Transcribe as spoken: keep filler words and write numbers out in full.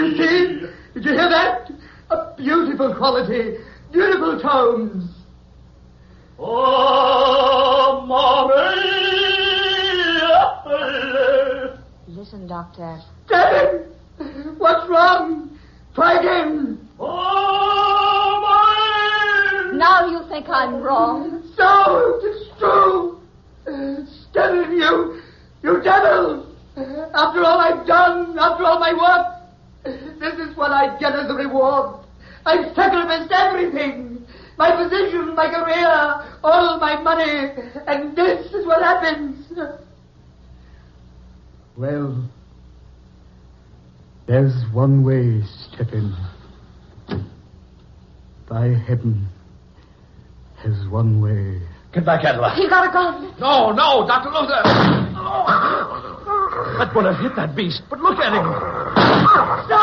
you see? Did you hear that? A beautiful quality. Beautiful tones. Oh, Marie! Listen, Doctor. Stephen! What's wrong? Try again. Oh, Marie! Now you think I'm wrong. So, it's true. Stephen, you, you devil! After all I've done, after all my work, this is what I get as a reward. I've sacrificed everything. My position, my career, all my money, and this is what happens. Well, there's one way, Stephen. By heaven, there's one way. Get back, Adela. He got a gun. No, no, Doctor Luther. Oh. That bullet hit that beast, but look at him. Stop!